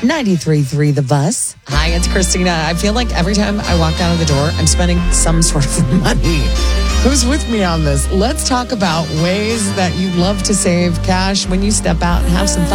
93.3 The Bus. Hi, it's Christina. I feel like every time I walk out of the door, I'm spending some sort of money. Who's with me on this? Let's talk about ways that you love to save cash when you step out and have some fun.